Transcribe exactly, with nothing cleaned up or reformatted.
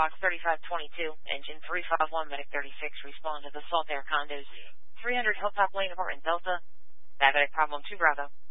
Fox thirty-five twenty-two, engine three five one, Medic thirty-six, respond to the Saltair condos, three hundred Hilltop Lane, apartment Delta, diabetic problem two Bravo.